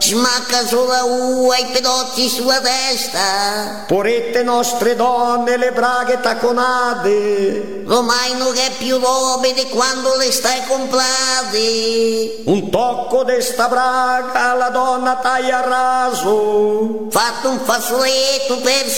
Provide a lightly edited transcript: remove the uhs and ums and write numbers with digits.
Smacca sulla ua i pedozzi sulla testa. Porette nostre donne le braghe tacconate. Ormai non è più robe di quando le stai comprate. Un tocco de sta braga la donna taglia a raso. Fatto un fazzoletto per